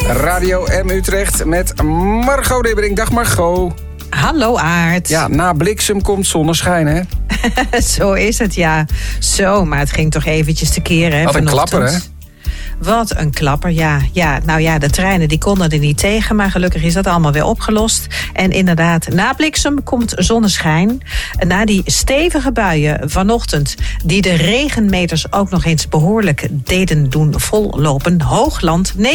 Radio M Utrecht met Margot Debering. Dag Margot. Hallo Aart. Ja, na bliksem komt zonneschijn, hè? Zo is het, ja. Zo, maar het ging toch eventjes te keren, hè? Wat een vanochtend. klapper, hè? Wat een klapper, ja. Nou ja, de treinen die konden er niet tegen, maar gelukkig is dat allemaal weer opgelost. En inderdaad, na bliksem komt zonneschijn. Na die stevige buien vanochtend, die de regenmeters ook nog eens behoorlijk deden doen vollopen. Hoogland 19,3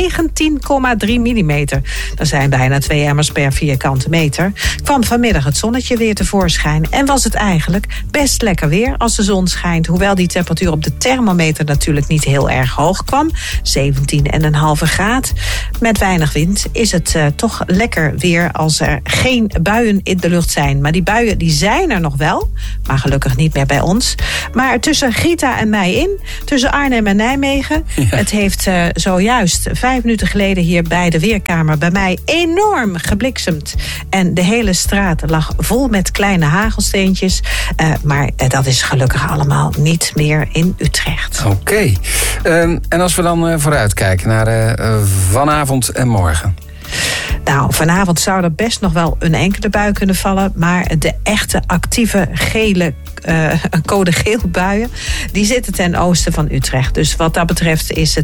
millimeter. Dat zijn bijna 2 emmers per vierkante meter. Kwam vanmiddag het zonnetje weer tevoorschijn. En was het eigenlijk best lekker weer als de zon schijnt. Hoewel die temperatuur op de thermometer natuurlijk niet heel erg hoog kwam. 17,5 graad. Met weinig wind is het toch lekker weer als er geen buien in de lucht zijn. Maar die buien die zijn er nog wel. Maar gelukkig niet meer bij ons. Maar tussen Gita en mij in. Tussen Arnhem en Nijmegen. Ja. Het heeft zojuist 5 minuten geleden hier bij de Weerkamer bij mij enorm gebliksemd. En de hele straat lag vol met kleine hagelsteentjes. Maar dat is gelukkig allemaal niet meer in Utrecht. Oké. En als we dan vooruitkijken naar vanavond en morgen. Nou, vanavond zou er best nog wel een enkele bui kunnen vallen. Maar de echte actieve gele code geel buien, die zitten ten oosten van Utrecht. Dus wat dat betreft is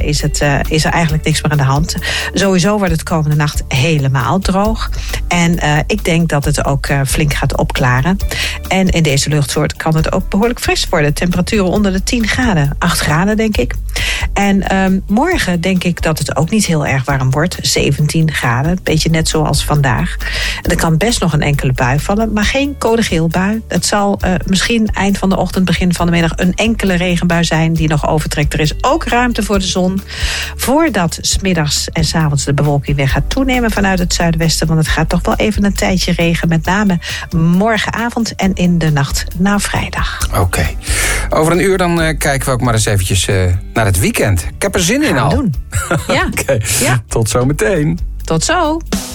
er eigenlijk niks meer aan de hand. Sowieso wordt het komende nacht helemaal droog. En ik denk dat het ook flink gaat opklaren. En in deze luchtsoort kan het ook behoorlijk fris worden. Temperaturen onder de 10 graden. 8 graden, denk ik. En morgen denk ik dat het ook niet heel erg warm wordt. 17 graden. Een beetje net zoals vandaag. En er kan best nog een enkele bui vallen. Maar geen code geel bui. Het zal misschien eind van de ochtend, begin van de middag een enkele regenbui zijn die nog overtrekt. Er is ook ruimte voor de zon. Voordat 's middags en 's avonds de bewolking weer gaat toenemen vanuit het zuidwesten. Want het gaat toch wel even een tijdje regen. Met name morgenavond en in de nacht na vrijdag. Oké. Over een uur dan kijken we ook maar eens eventjes naar het weekend. Ik heb er zin in al. Doen. Ja. Oké. Ja. Tot zometeen. Tot zo.